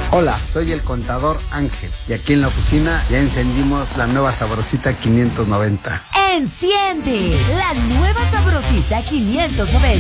Hola, soy el contador Ángel y aquí en la oficina ya encendimos la nueva Sabrosita 590. Enciende la nueva Sabrosita 590.